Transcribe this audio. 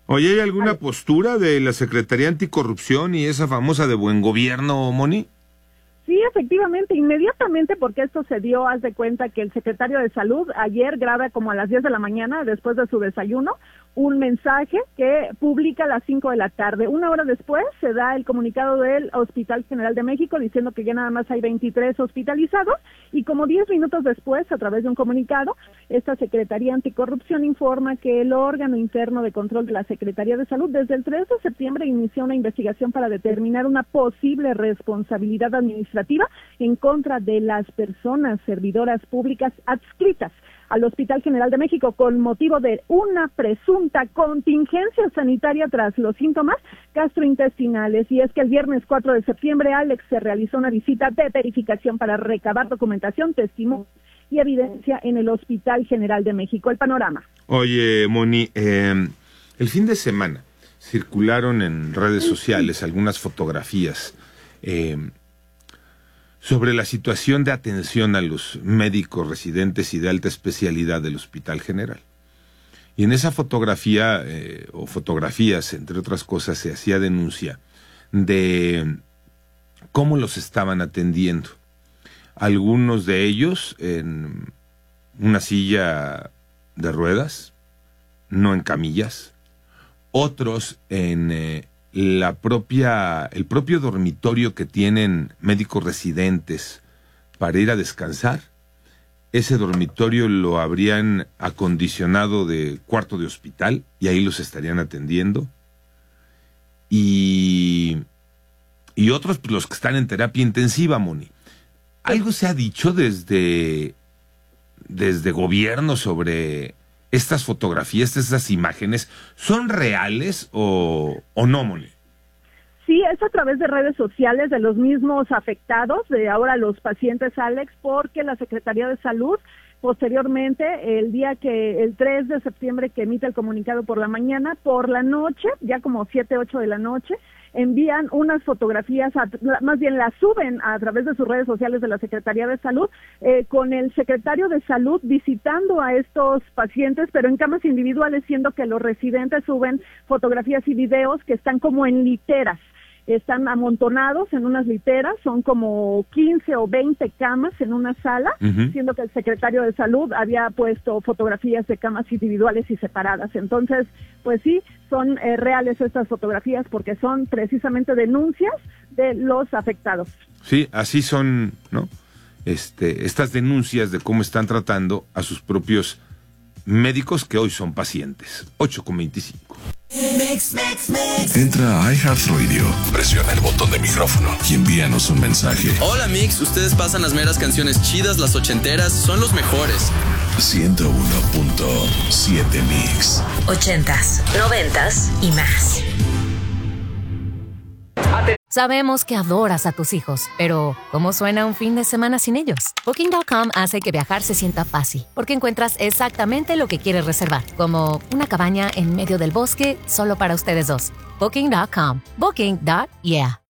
Oye, ¿hay alguna postura de la Secretaría Anticorrupción y esa famosa de buen gobierno, Moni? Sí, efectivamente, inmediatamente, porque esto se dio, haz de cuenta que el secretario de Salud ayer graba como a las 10 de la mañana, después de su desayuno, un mensaje que publica a las 5 de la tarde. Una hora después se da el comunicado del Hospital General de México diciendo que ya nada más hay 23 hospitalizados, y como 10 minutos después, a través de un comunicado, esta Secretaría Anticorrupción informa que el órgano interno de control de la Secretaría de Salud desde el 3 de septiembre inició una investigación para determinar una posible responsabilidad administrativa en contra de las personas servidoras públicas adscritas al Hospital General de México con motivo de una presunta contingencia sanitaria tras los síntomas gastrointestinales. Y es que el viernes 4 de septiembre, Alex, se realizó una visita de verificación para recabar documentación, testimonio y evidencia en el Hospital General de México. El panorama. Oye, Moni, el fin de semana circularon en redes sociales algunas fotografías sobre la situación de atención a los médicos residentes y de alta especialidad del Hospital General. Y en esa fotografía, o fotografías, entre otras cosas, se hacía denuncia de cómo los estaban atendiendo. Algunos de ellos en una silla de ruedas, no en camillas, otros en el propio dormitorio que tienen médicos residentes para ir a descansar. Ese dormitorio lo habrían acondicionado de cuarto de hospital y ahí los estarían atendiendo. Y otros, pues, los que están en terapia intensiva, Moni. ¿Algo se ha dicho desde gobierno sobre estas fotografías, estas imágenes? ¿Son reales o no, Moni? Sí, es a través de redes sociales de los mismos afectados, de ahora los pacientes, Alex, porque la Secretaría de Salud, posteriormente, el 3 de septiembre que emite el comunicado por la mañana, por la noche, ya como 7, 8 de la noche, envían unas fotografías, más bien las suben a través de sus redes sociales de la Secretaría de Salud, con el secretario de Salud visitando a estos pacientes, pero en camas individuales, siendo que los residentes suben fotografías y videos que están como en literas. Están amontonados en unas literas, son como 15 o 20 camas en una sala, siendo que el secretario de Salud había puesto fotografías de camas individuales y separadas. Entonces, pues sí, son reales estas fotografías porque son precisamente denuncias de los afectados. Sí, así son, ¿no? Estas denuncias de cómo están tratando a sus propios médicos que hoy son pacientes. 8:25. Entra a iHeartRadio, presiona el botón de micrófono y envíanos un mensaje. Hola Mix, ustedes pasan las meras canciones chidas, las ochenteras, son los mejores. 101.7 Mix. 80s, 90s y más. Sabemos que adoras a tus hijos, pero ¿cómo suena un fin de semana sin ellos? Booking.com hace que viajar se sienta fácil, porque encuentras exactamente lo que quieres reservar, como una cabaña en medio del bosque solo para ustedes dos. Booking.com. Booking.yeah.